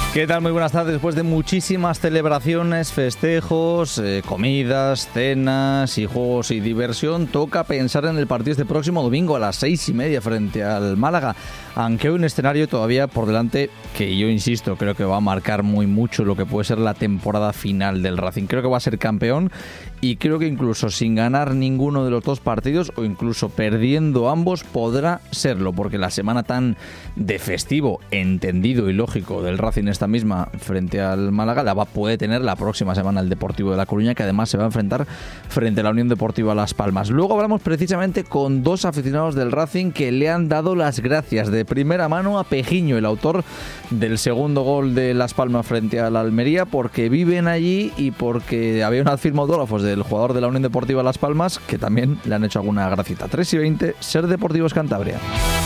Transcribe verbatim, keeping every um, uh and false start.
¿Qué tal? Muy buenas tardes. Después de muchísimas celebraciones, festejos, eh, comidas, cenas y juegos y diversión, toca pensar en el partido este próximo domingo a las seis y media frente al Málaga. Aunque hay un escenario todavía por delante que yo insisto, creo que va a marcar muy mucho lo que puede ser la temporada final del Racing. Creo que va a ser campeón y creo que incluso sin ganar ninguno de los dos partidos o incluso perdiendo ambos podrá serlo, porque la semana tan de festivo, entendido y lógico del Racing esta misma frente al Málaga la va, puede tener la próxima semana el Deportivo de La Coruña, que además se va a enfrentar frente a la Unión Deportiva Las Palmas. Luego hablamos precisamente con dos aficionados del Racing que le han dado las gracias de primera mano a Pejiño, el autor del segundo gol de Las Palmas frente a la Almería, porque viven allí y porque había una firma autógrafos del jugador de la Unión Deportiva Las Palmas que también le han hecho alguna gracita. tres y veinte, Ser Deportivos Cantabria.